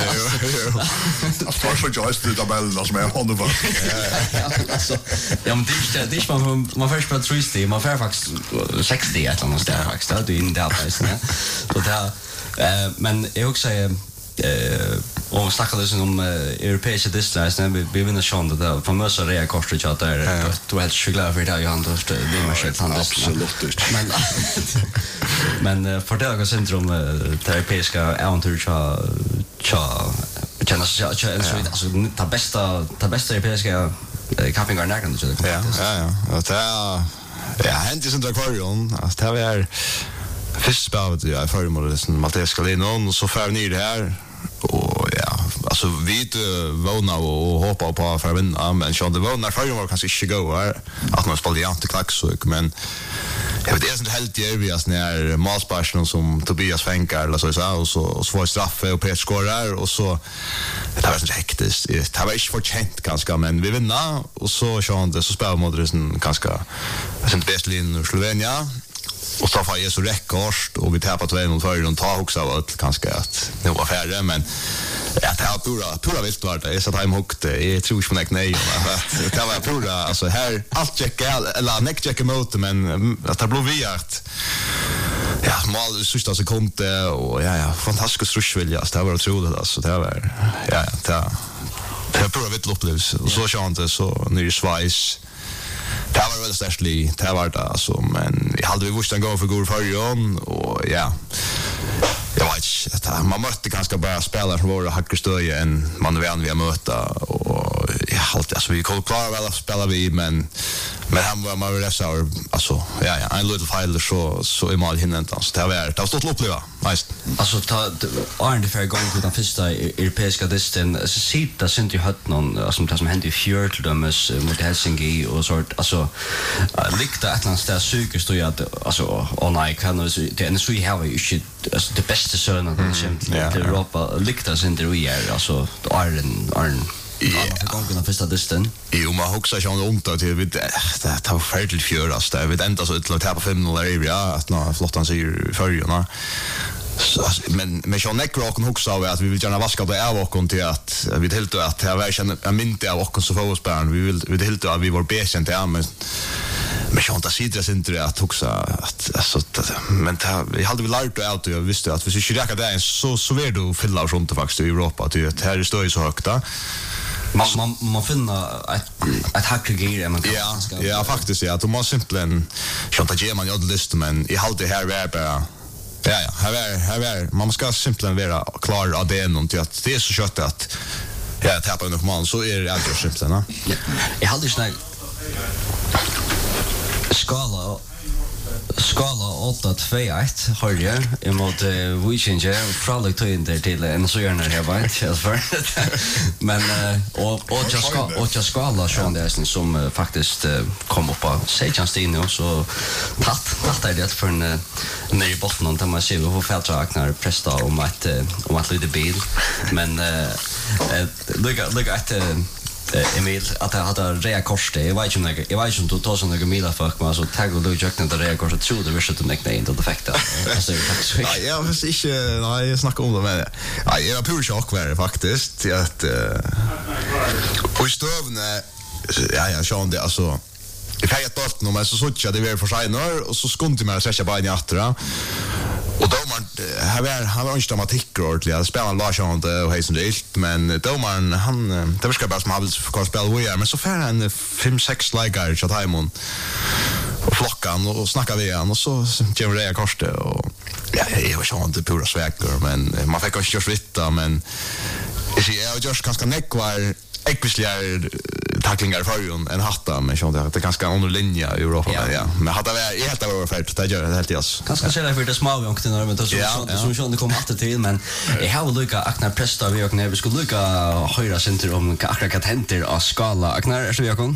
det får så just det tabellen som är under var alltså ja men det det är man man först på trettio man får faktiskt sextio ett annat där faktiskt det är inte alls ja så där eh men jag också säger eh och snackade sen om europeiska distrikts när vi vinner Sean det famösa Rea Korsich att där du helt sjuklart för det han då det var shit han absolut men men för det går centrum det europeiska äventyr cha cha känna sig alltså det bästa det bästa europeiska campingar nära det ja ja ja det ja hänt som det kvarjon alltså det är först spelet jag för modellen Malteska Linon och så för ni det här och ja alltså vi vånar och hoppa på för att vinna men så det vånar för var kanske inte gå här att man spelar inte klack så men jag vet inte helt det vi är när Malsparsen som Tobias Fänkar eller så så och så så får straff och Peter skorar och så det var så hektiskt det var inte förtjänt ganska men vi vinner och så så det så spelar modellen ganska sen bästlin och Slovenia och så får jag så rekord och vi tappar två noll för de tar också av att kanske att det var färre men ja det har pura pura vilt vart det är så att jag hooked jag tror inte på nej det var pura alltså här allt checka eller neck checka mot men att det blev viart ja mål sista sekund och ja ja fantastiskt rushvilja det var otroligt alltså det var ja det det var pura vilt upplevelse och så chans så ny i Schweiz. Det var väl störstlig, det var det alltså, men jag hade vi visst en gång för god förrjön och ja, jag vet inte, man mötte ganska bara spelare som var hackerstöj än man är van vid att möta och ja, alltid, alltså vi kunde klara väl att spela vi, men men han var man rätt så alltså, ja, ja, en liten file så så i mål hinner inte, alltså det var det har stått att uppleva, nice. Alltså ta Arne för gång till den första europeiska distan så sitta synt ju hött någon alltså det som hände i fjör till dem mot Helsinki och så alltså likta att han står psykiskt då att alltså on nej kan det är så här vi shit alltså det bästa sönen den kämt till Europa likta synt det är alltså Arne Arne ja för gången den första distan jo man huxar ju om det till vid det tar färdigt fjör alltså det vid ända så ett lag på fem noll area att nå flottan säger förjorna men men Sean Neckrock och huxa av att vi vill gärna vaska det av och till att vi helt att det var känna en minne av och så för oss barn vi vill vi helt att vi var bekänt där men men Sean där sitter det inte att huxa att alltså men vi hade vi lärt ut och jag visste att vi skulle räcka där så så vill du fylla runt faktiskt i Europa att det här står ju så högt där man man man finner ett ett hackgear man ja ja faktiskt ja de måste simpelthen Sean där man gjorde list men i halt det här var bara ja ja här är här är man ska simpelthen vara klar av det någon till att det är så kött att ja tappar under man så är det alltid simpelthen ja jag hade ju snägg skala Skala åtta två ett har jag emot Wikinger från tøynder till en så gärna här bara för men och och jag ska och jag skala från det som faktiskt kom upp på Sejanstin nu så tatt tatt är det för en ny botten där man ser hur fältraknar presta om att om att lite bil men lugga lugga att Emil att jag hade rea koste jag vet inte jag vet inte då så några mila fuck men så tag och då jag inte rea koste tror det visst att det inte inte defekta alltså faktiskt nej jag visst inte nej jag snackar om det men nej jag är pur chock var det faktiskt att och stövne ja ja så det alltså jag har gjort något men så såg jag det var för sig när och så skunde mig att sätta bara in i åtra och då man har var han var inte dramatik ordentligt spelar Lars och och Heisen det men då man han det var ska bara som hade för spel vi är men så för en fem sex lägare så att Heimon och flockan och snacka vi igen och så ger det koste och ja jag var så inte pura sväckor men man fick kanske just vitta men jag har just ganska neckvar ekvisliga tacklingar för ju en hatta men så det är ganska under linje i Europa ja. ja men hade vi helt över fält det gör det helt yes ganska så för det små och det men så så så det kommer att till men jag har lucka akna presta vi och när vi skulle lucka höra center om akkurat händer av skala akna är så vi kom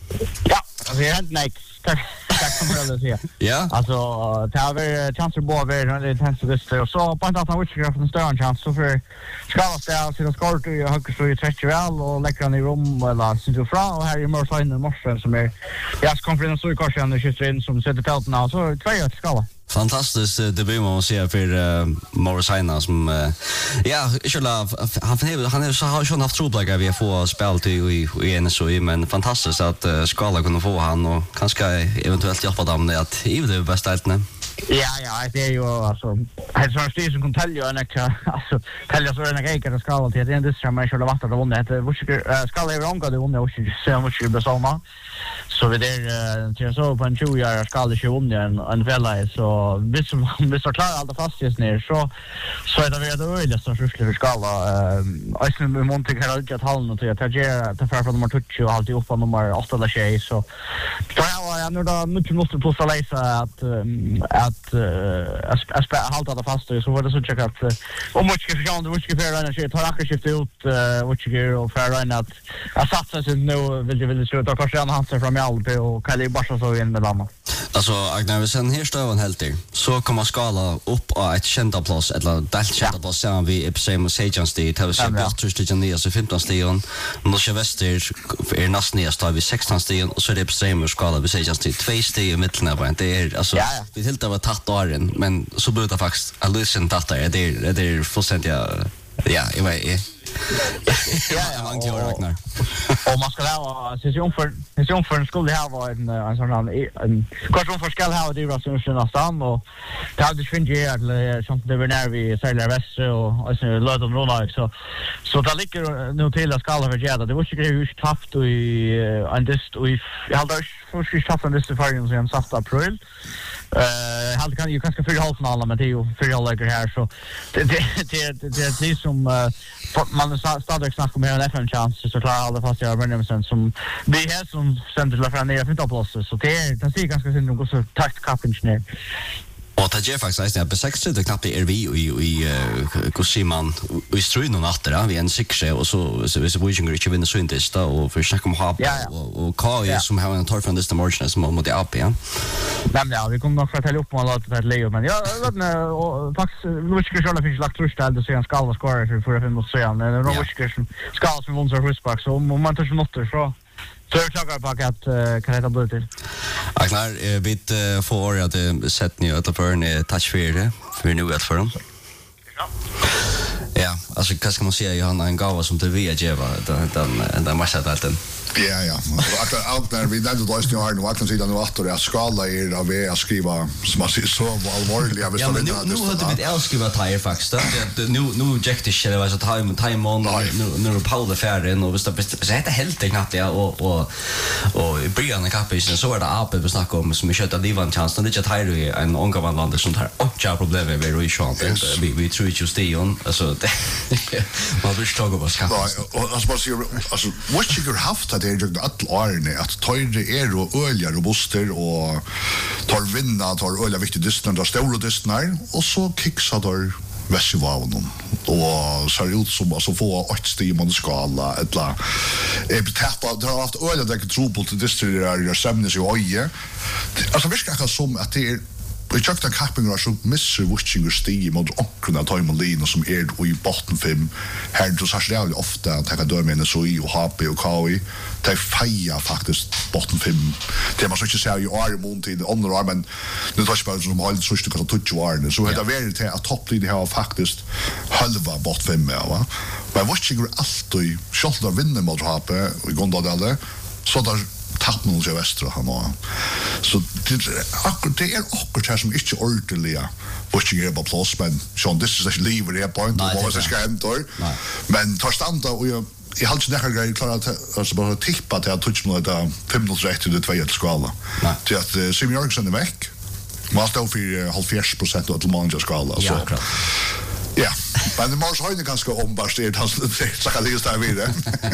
ja alltså jag helt nej tack tack för det säga ja alltså det har vi chanser på över det tänds det och så på att han vill skriva från större chans så för skala ställ så skort i högst så i tretton väl och lägga i rum eller sitta fram och här i morse in i morse som är jag ska konferens så i korsen och skjuter in som sätter tälten och så två ett skala. Fantastiskt debut man ser för uh, Morris Heina som uh, ja, skulle han han är så har ju haft troblägga vi får spel till i i en så men fantastiskt att uh, skala kunna få han och kanske eventuellt hjälpa dem med att i det bästa alternativet. Ja, ja, det är ju alltså det som styr som kan tälja en extra alltså tälja så en grej kan skala till det är det som man skulle varit att vinna det vad skala är långa det vinner och så mycket besamma så vi där till så på en tjugo år skala ju vinna en en fälla så vi som vi så klar allt fast just ner så så är det väl det öliga så skulle vi skala eh alltså med Monte Carlo att hallen och att jag ta för från nummer tjugo och alltid upp på nummer åtta eller tjugo så då jag nu då mycket måste på så läsa att att jag spela halta det fast så var det så checka att om mycket för jag mycket för den shit tar aktivt ut vad jag gör och för att jag satsar så nu vill jag vill sluta kanske han hansa från Alpe och Kalle Barca så in med dem. Alltså Agnar sen här står en helt så kommer skala upp på ett kända plats eller delt kända plats sen vi i Psem och Sejans det tar sig bort till Janne så femton stegen och så väster är nästan nästa vi sexton stegen och så är det Psem och skala vi Sejans det två steg i mitten på det är alltså vi helt av tatt åren men så blir det faktiskt att lyssna tatt är det det är fullständigt ja jag vet ja, ja, man kan räkna. Och man ska ha säsong för säsong för skulle ha en en sån en kvartal för ska ha det var så nästan och det hade svingt ju att sånt det var när vi säljer väst och alltså låt dem rulla så så det ligger nu till att skala för jävla det var ju hur tufft och i and this och jag hade först ju tufft det för en saft april. Eh hade kan ju kanske för halvfinalen men det är ju för alla läger här så det det det det är som man stadigt snackar om en F M-chans så klarar alla fast jag Benjamin som vi har som sen till från ner femton platser så det är det ser ganska synd om så takt kapingenär. Och det är faktiskt att på sex det knappt är vi i i hur ser man i strun och natten vi en sex och så så så vi kan inte vinna så inte så och för snacka om ha och och Kai som har en tar från det margin som mot det upp igen. Men ja, vi kommer nog att ta upp med allt det Leo men ja vet ni faktiskt nu ska köra finns lagt trust där så en skala scorer för fem och så igen. Det är nog ska skala som vinner husback så om man tar så noter så så jag klagar på att kan det bli till. Ja klar vi får att sätta ni att för en touch för det för nu att för dem. Ja, alltså vad ska man säga Johanna en gåva som det vi ger den den den massa den. Ja, ja. Att allt när vi nämnde då istället har nu att sidan och att jag skala är av att skriva som man ser så allvarligt jag vill säga. Ja, men nu har vi ett skriva tire faktiskt. Nu nu Jack det skulle vara så time time on nu nu Paul Färden och visst så heter helt knappt ja och och och i början av kapisen så var det appe vi snackade om som vi köpte Livan chans det är tire en ongavan land som har och jag problem med very short vi vi tror ju stay on alltså man vill ta gå vad ska. Och alltså vad säger alltså what you have att det är ju att årene att tøyre är och ölja robuster och tar vinna tar ölja viktigt dystnar där stora dystnar och så kicksar då Västvavnen och ser ut som alltså få åtta stim på skala eller är betappa det har haft ölja där trupel till distribuera sömnes i oje alltså visst kan som att det är Vi tjockta en kapping så misser Wutchinger stig mot åkrarna Toimalin som är i botten fem. Här då så är det ofta att ta dör med så i och H P och K I. Det feja faktiskt botten fem. Det man så inte säga i år mot i andra år men nu tar jag som hållt så stycka touch år så det är väl till att topp det har faktiskt halva botten fem va. Men Wutchinger alltid skottar vinner mot H P i Gondadale så där tappar man sig västra han och så det akkurat det är akkurat här som inte ordentliga watching är på plats men Sean this is a lever there point och vad ska hända men tar standa och jag jag har inte några grejer klara att alltså bara tippa till att touch mot det fem minuter rätt till det två ett skala till att Sim Jorgensen är veck man står för halvfjerds procent av Almanja skala så ja, men det måste ha en ganska ombarstert hans så kan det just där vidare.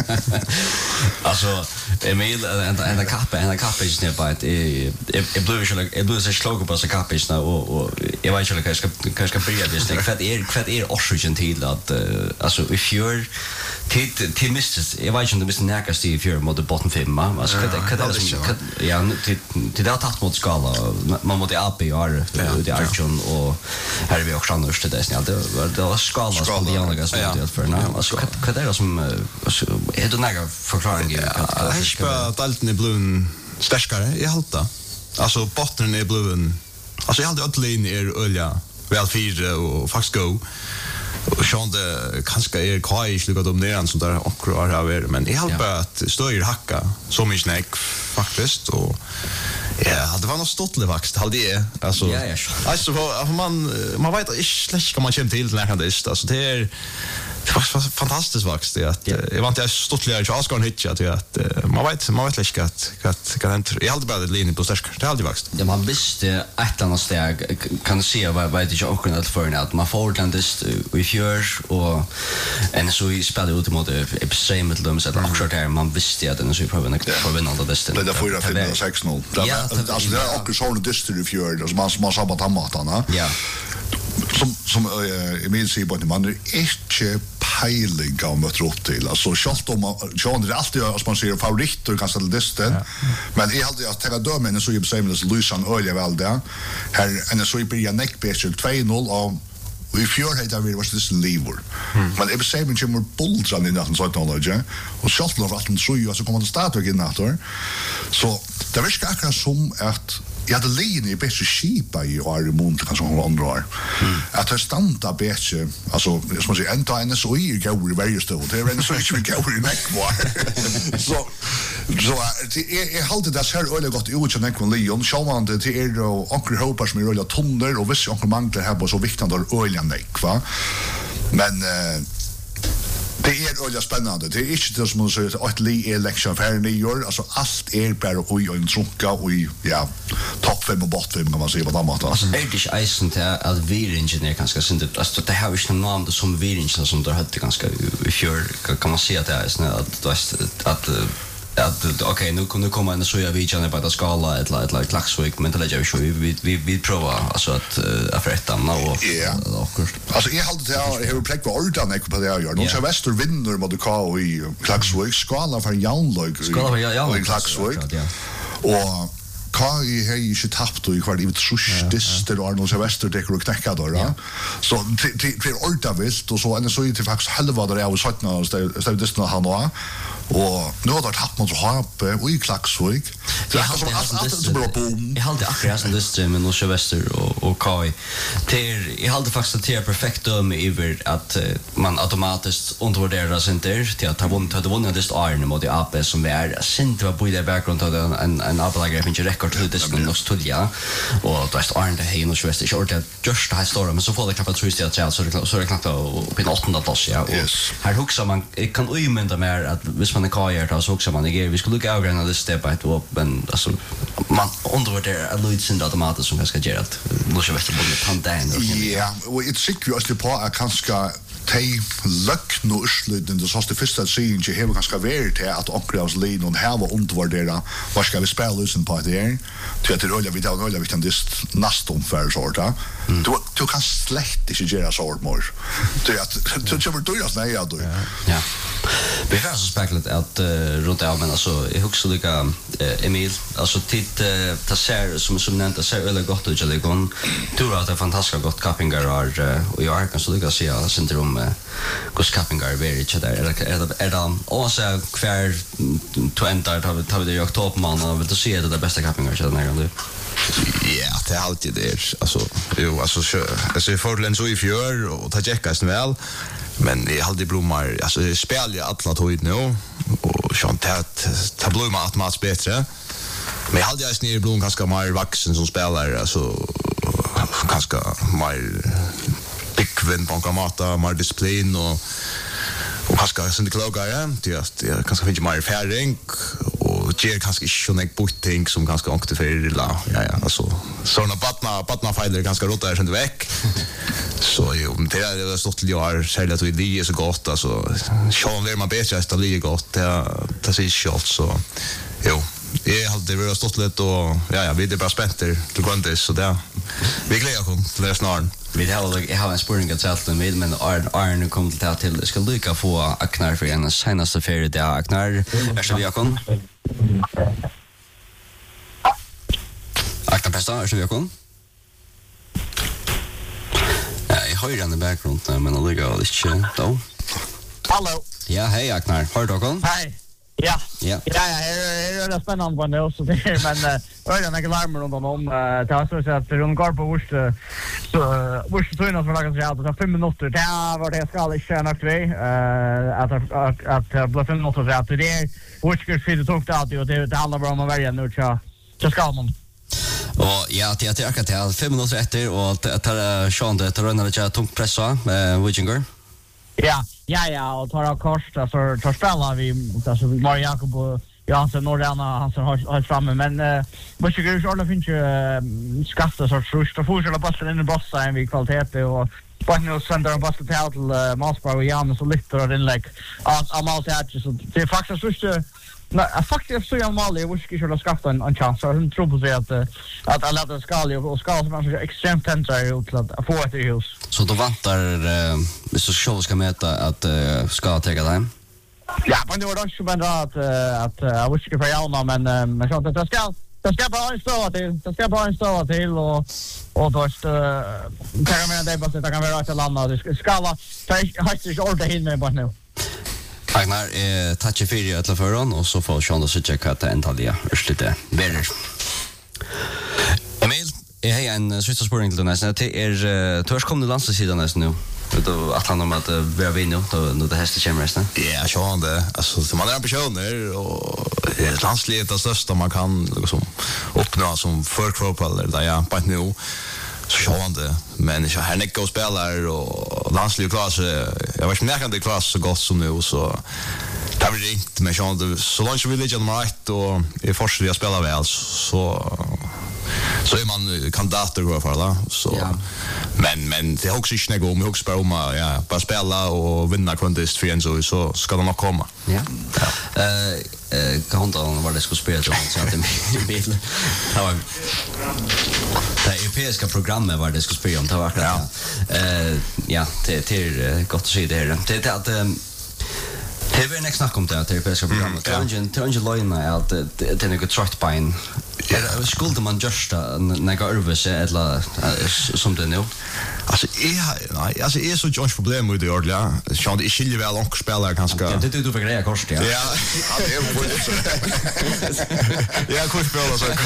Alltså Emil en en kappe en kappe är nearby det är blue så det blir så slog på så kappe nu och och jag vet inte hur ska hur ska börja det steg för att är för att är orsaken till att alltså if you're till till misses jag vet inte om det måste näka sig if you're mot bottom fem alltså kan det ja till till det tatt mot skala man mot A P R det är Archon och här är vi också annars det är det det var skala som de andra som det för nu alltså vad är det som är det några förklaring ju jag ska dalten i bluen starkare i halta alltså botten i bluen alltså jag hade alltid är ölja väl fyra och faktiskt go och Sean det kanske är kaj sluga dominerande som där och har här men jag hjälper att stöjer hacka så mycket snack faktiskt och ja, det var något stottligt vaxt, hade det alltså. Ja, ja. Alltså man man vet inte släck kan man känna till när kan det är alltså det är det var fantastiskt vaxt det att jag var inte stottligare i Asgården hitcha att att man vet man vet lätt att att kan inte jag hade bara det linje på stark det hade vaxt. Ja, man visste ett annat steg kan se vad vad det jag kunde för att man får landist i fjör och en så i spelar ut mot extrem med dem så att också där man visste att den så proven för vinna det bästa. Det där får jag finna sex noll. Alltså det är också sån district i fjör och man man sabbat hammatarna. Ja. Som som Emil säger på att man är inte pejling av mot upp till alltså schalt om John det alltid as man säger favoriter kanske till disten men jag hade att ta dömen så i bestämdes Lucian Ölja väl där här en så i börja neck bättre två noll och vi fjör heter vi var det lever men det bestämmer ju mer bulldran i natten så att knowledge och schalt av att så ju så kommer det starta igen natten så det är ska akkurat som att jag hade linje i bättre skipa i år i mån kanske några andra år. Att det standa bättre, alltså som man säger, ända en så i går i varje stund. Det är en så inte går i näckvar. Så så det är halt det här öle gott ut som en Leon. Själv man det är då onkel hoppas med öle tonner och vissa onkel manglar här på så viktigt att öle näckva. Men det är öliga spännande. Det är inte det som man säger att li är lektion för nyår. Alltså allt är bara oj och en trunka och ja, topp fem och bort fem kan man säga vad de har. Alltså är det isen till att vi ingenjör kanske synd alltså det har ju någon namn som vi ingenjör som där hade ganska i fjör kan man se att det är snä att att att okej okay, nu kunde komma en så jag vet inte på att skala ett ett ett klaxvik men det lägger vi så vi vi vi provar alltså att affärta nå och alltså jag hade det jag har plats på ordan jag på det jag gör. Nu så väster vinner mot K i klaxvik skala för Janlög skala för Janlög klaxvik och Kai har ju tappat och kvar i ett sjustister och Arnold Sylvester det går knäcka då. Så till till ordavilt och så en så ju till faktiskt halva där jag satt när stod det snart han och och nu har det tappat mot Harpe och i Klaxvik. Det har det bra boom. Jag hade akkurat som det stämmer med Sylvester och och Kai. Det jag hade faktiskt det perfekt döm över att man automatiskt undervärderar sin där till att ha vunnit hade vunnit det Arne mot A P som är sent var på i det bakgrund av en en A-lager inte rekord till det som något studie och då är Arne här och Sylvester short att just det här står men så får det knappt trust att säga så det så det knappt på en åttonde plats ja och här huxar man kan ju mynda mer att man är kajer då så också man är vi skulle lucka över det step by step men alltså man undervärderar att Lloyd sin automater som ska göra att måste vara på pandan ja och det sick ju att på att kanske de løgn og urslyden, det sånn det første at sier ikke hever ganske vært til at omkring av lin og hever undervurdere hva skal vi spille ut på det her til at det er øyla vidt og øyla vidt en dist nast omfær sort du, du kan slett ikke gjøre sort mor til at du kommer dyrast nei ja du ja vi får så speklet at rundt av men altså jeg husker lika Emil altså tid det ser som som nevnt det ser øyla godt ut jeg kan tror at det er fantastisk godt kappingar og jeg har kan så lika si ja syndrom hos kappingar er ikke der er det er det også hver to ender tar vi det i oktober måned vil du si at det er beste kappingar ikke denne gang du ja, det är alltid det. Alltså, jo, alltså, alltså jag får den så i fjör och ta checkas väl. Men jag hade blommar, alltså jag spelar ju alla tog nu och sånt att ta blommar automatiskt bättre. Men jag hade ju snir blom ganska mer vuxen som spelar alltså ganska mer pickvin på kamata, mer disciplin och och kanske sen det klogar ja, det är kanske finns mer erfaring och ger kanske inte någon botting som ganska ångte för illa. Ja ja, alltså såna patna patna fighter ganska rota är sen veck. Så jo, det är det stått till år själva att det är så gott alltså Sean vill man bättre att det är gott det det ser shot så jo. Jag hade det stått lite och ja ja, vi är bara spänter till grundis så där. Vi glädjer oss till det snart. Vi har jag har en spurning att sätta med men Arn Arn kom till att till ska lycka få Aknar för en senaste ferie där Aknar är så vi har kom. Aknar pasta är så vi har kom. Ja, jag hör den i bakgrunden men det går inte då. Hallå. Ja, hej Aknar. Hör du kom? Hej. Ja. Ja. Ja, ja, det är spännande på det så det men ölen är larm runt om det har så att runt går på vart så vart så innan för laga sig allt så fem minuter där var det ska inte köra vi att att att bli fem minuter där till det vart ska det tog det alltid och det det handlar bara om att välja nu så så ska man och ja till att jag kan ta fem minuter efter och att ta Sean det tar när det tungt pressa med Wichinger. Ja, ja, ja, och tar kort alltså tar spela vi alltså Mario Jakob och Jansen Norrana han som har har framme men vad ska ju alla finns ju skatta så så får ju bara in i bossa en vi kvalitet och bara nu sänder en bossa till Masbar och Jan så lite och den like I'm all that så det är faktiskt så nej faktiskt så jag mal jag vill ju skaffa en en chans så hon tror på sig att att alla det ska ju och ska som är extremt tentar ut att få ett hus så då vantar vi så show ska mäta att ska ta det ja men det var också men att att jag vill ju för jag men men så att det ska det ska bara en stå till det ska bara en stå till och och då ska ta med det bara så att kan vara att landa det ska vara har inte ordet hinner bara nu. Agnar, eh, tack för det alla förrån och så får Sean då så checka att ända det är lite bättre. Emil, jag har en sista spårning till nästa. Det är törs kom det landslagssidan nästa nu. Då att han om att vi har vinner då det hästar kommer resten. Ja, Sean det. Alltså man är ambitioner och landslaget är största man kan liksom uppnå som för fotboll där ja, på nu. Så Sean det. Men jag har Nico spelar och landslaget klass jag vet inte det klass så gott som nu så det har ringt med Sean det så långt vi ligger nummer ett och i första jag spelar väl så så är man kandidat att gå för alla så ja. men men det är också inte gå med också bara om ja bara spela och vinna contest för en så så ska det nog komma. Ja. Eh eh kan då var det skulle spela så att det bil. Det var det europeiska programmet var det skulle spela om det var ja. Eh ja, det är gott att se det här. Det är att det är väl snack om det att det europeiska programmet. Tungen Tungen Lina att det är något trött på en. Är skulle man just några överse eller som det nu. Alltså är nej alltså är så Josh problem med det ordla. Sean det skiljer väl och spelar ganska. Ja, det du för grejer kost ja. Ja, det är väl ja, kul spelar så.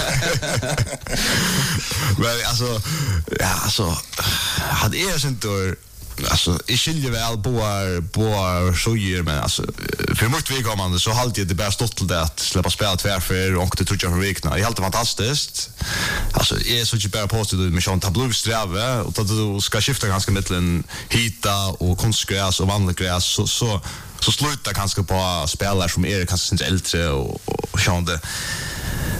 Men alltså ja, alltså hade är inte alltså i skiljer väl boar boar så gör men alltså för mycket vi kommer så halt det bara stått till det att släppa spela tvärför och det tror jag för veckorna. Det är helt fantastiskt. Alltså är så typ bara positivt med Sean Tableau sträva och att du ska skifta ganska mellan hita och konstgräs och vanligt gräs så så så slutar kanske på spelare som är kanske inte äldre och och Sean det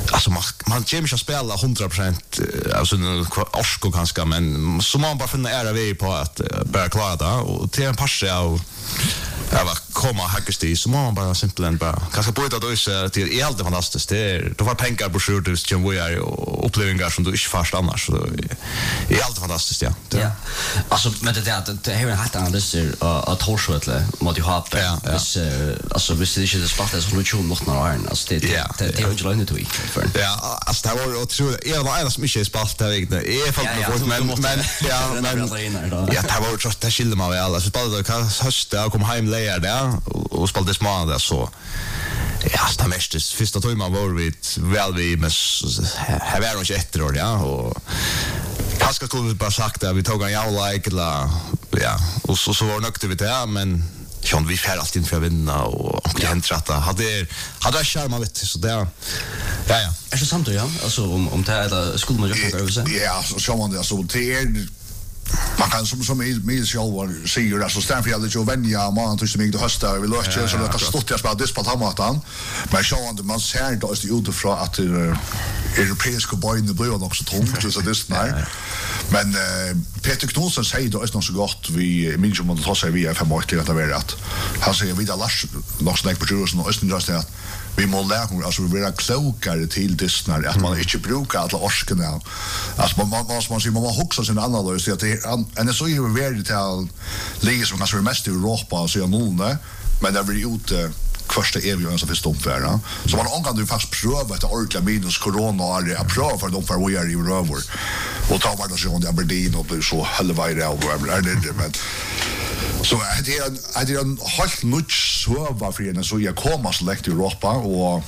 alltså man man kommer inte att spela hundra procent alltså orsko kanske men så man bara finna ära vi på att bara klara det och till en passe av jag var komma hackesti så man bara simpelt bara kanske på det då är det är helt fantastiskt det är då var pengar på sjur det som vi är och upplevelser som du inte fast annars så det är helt fantastiskt ja ja alltså med det där det har haft analyser att torsvetle mot ju ha så alltså visst det är det spartas solution mot några alltså det det det är ju lönt det ja alltså det var otroligt jag var en som inte spalt där jag är faktiskt men men ja men ja det var ju just det skilde mig väl alltså bara kan hösta och kom hem lägga där och spelade små där så ja det mest det första tror man var vi väl vi men här var det inte år ja och kanske skulle vi bara sagt att vi tog en jävla like eller ja och så så var nökte vi det men Sean vi får alltid för att vinna och och det händer att hade hade charm vet så där ja ja är det sant då ja alltså om om det är skulle man ju över sig ja så så man det alltså det är man kan som som med själva säger alltså Stanford hade ju vänja man tror mig det hösta vi löste så det stod jag på det på tamatan men så on man ser då är det utifrån att det europeiska bojen blir också tungt så det nej men Peter Knudsen säger då är nog så gott vi minns om att ta sig vi är fem år till att det är att han säger vidare Lars Lars Nick Peterson och Östen just det vi må lära alltså vi blir klokare till dystnar att man inte brukar alla orskarna alltså man man man man man huxar sin analys att det är så ju väldigt till ligger som kanske mest i Europa så jag nollne men det blir ute första evigheten som finns domfärra så man ankan du fast pröva att orka minus corona är att pröva för de för vi är i röver och ta vart så under Aberdeen och blir så halva i över är det men så det är det är en halt nutch så var för en så jag kommer så lätt i Europa och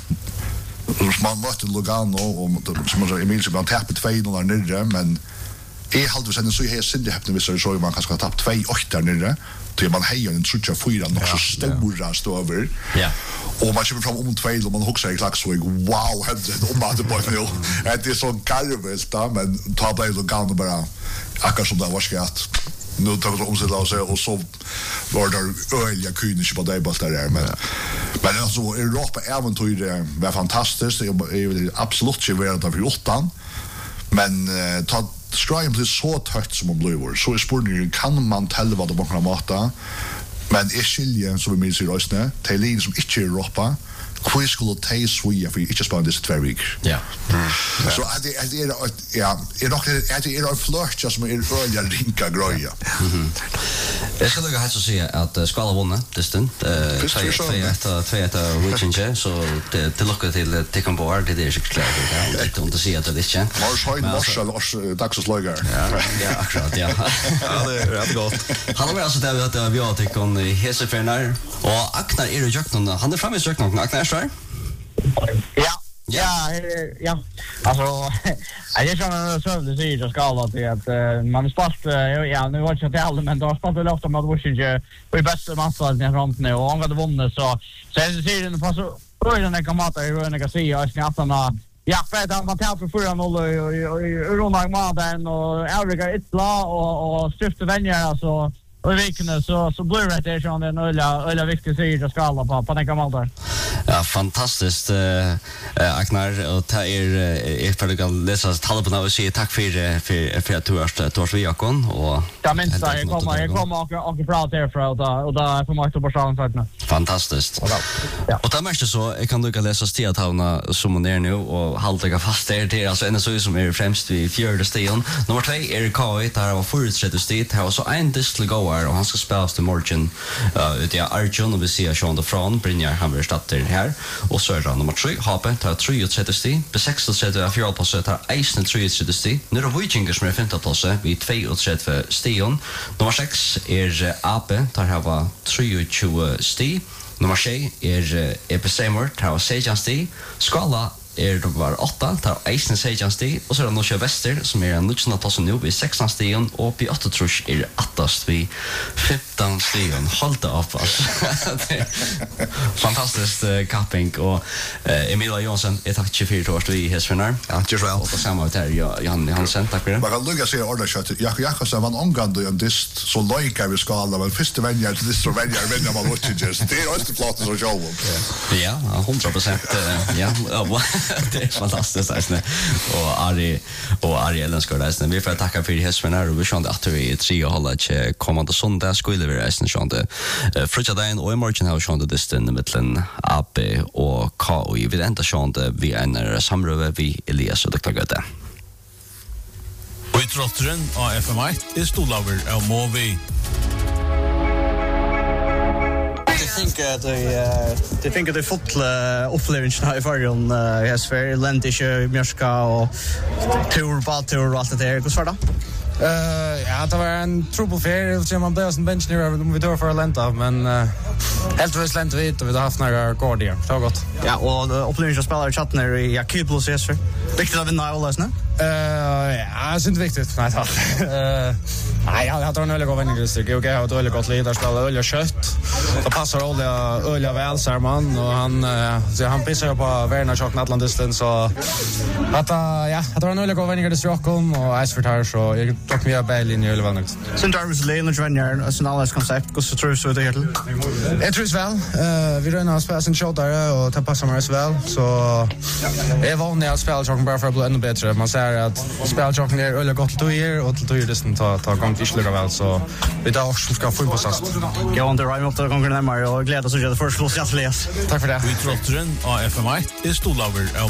man måste Lugano och som så Emil så bara tappat två noll nere men är halt vi sen så här synd det häpnar vi så så man kanske har tappat två åtta nere till man hejar en trutcha fyra nog så stora stå över ja och man kommer fram om två och man huxar i klack så wow hade det om att det bara nu det är så garvelt då men ta på Lugano bara akkurat som det var skat nu tar vi om sig då så och så var det öliga kyniska på det bara där men men alltså Europa äventyr det var fantastiskt det är absolut inte värd av åttan men ta Strime blir så tørt som man blir så är spårningen kan man tella vad de kan mata men är skilje som vi minns i röstne till som inte är Europa hur skulle det svåja för inte spara det två veckor ja så att det är ja är nog att det är en flirt just med en öliga rinka greja jag ska lägga här så säga att skala vunna distan eh så jag två ett weekend så det det lockar till till kan board det är så klart det inte inte se att det är Mars höjd Mars dags lager ja ja akkurat ja ja det är rätt gott han har alltså det att vi har tyckt om Hesefenar och Aknar är ju jöknon han är framme i jöknon Aknar så ja ja ja alltså jag är sån så det säger jag ska alla till att man spalt ja nu var det inte alla men då spalt det ofta med Washington vi bästa matchen när runt nu och han hade vunnit så så det säger den fast så den kan mata i den kan se att snattarna ja för att man tar för fyra noll och Ronald Maden och Elriga Itla och och stifta vänner alltså och veckorna så så blir det där sån den ölla ölla viktigt säger jag ska alla på på den kan där. Ja fantastiskt eh Aknar och ta er är för att läsa tala på nu och säga tack för för för att du har tagit vi Jakon och ja men så jag kommer jag kommer och och bra där för att och där för mig att bara chans att nu. Fantastiskt. Ja. Och det mesta så jag kan du kan läsa stia tavna som hon är nu och hålla fast där det alltså en så som är främst vid fjärde stilen. Nummer två är K ett där var förutsatt stit här och så en distel go och han ska spela till Morgan uh, ut i Arjun och vi ser Sean de Fran Brynjar han vill starta här och så är det nummer tre Hape tar tre och trettio sti på sex och trettio av fjärde plats tar Eisen tre och trettio sti nu är Vikingers som är femte plats vid två och trettio stion nummer sex är Ape tar här var tre och tjugo sti nummer sju är Episemer tar sex sti Skala är det var åtta tar Eisen sex sti och så är det Norska Väster som är en nutchen plats nu vid sexton stion och på åtta trusch är åttast vid femton stion hållta upp alltså fantastiskt capping och Emilia Jonsson är tack tjugofyra år i Hesfenar ja just väl och samma där Jan Hansen tack för det man kan lugga sig ordet chat jag jag så var omgående en dist så lika vi ska alla väl första vänjer till dist och vänjer vänjer man watch just det är just det plats så show ja hundra procent ja Det är fantastiskt alltså. Och Ari och Ari älskar det alltså. Vi får tacka för hästen här och vi kände att vi är tre och hålla till kommande söndag skulle vi resten kände. Fridagen och imorgon har kände det sten mellan A B och K och vi ända kände vi är samröve vi Elias och doktor Göte. Og i trotteren av F M ett er Stolaver av Movi. Jag tänker att det jag tänker att det fått upplevelsen här i förrjun i Sverige, Läntische, Mjörska och tur, badtur och allt det där. Hur var det? Uh, ja, det var en trubbel ferie, så man blev som bench nu om vi dör för Lenta, men uh, helt visst Lenta vid och vi har haft några gårdier. Det var gott. Ja, och upplevelsen att spela i chatten är i Akil plus S för. Viktigt att vinna alla snä? Uh, ja, det är inte viktigt. Nej, tack. Uh, nej, jag hade en öliga god vännergruster. G O G har ett öliga gott leader, spelar öliga kött. Det passar öliga, öliga väl, säger man. Och han, uh, så han pissar ju på Verna Tjocken Atlantisten, så att, uh, ja, det var en öliga god vännergruster i Stockholm och Eisfurt här, så jag tog mig av Berlin i öliga vännergruster. Sen tar vi så lejande vänner, och sen alles koncept, hur så tror du det helt? Jag tror väl. Uh, vi rönar att spela sin show där och det passar mig så väl. Så jag är vanlig att spela Tjocken bara för att bli ännu bättre. Man säger att spelchocken är öliga gott till er och till er det ta ta gång till sluta väl, så vi tar också ska få på sast. Jag undrar rime upp till gången närmare och glädjas så jag det först slås jag läs. Tack för det. Vi trotteren av F M ett er Stolaver av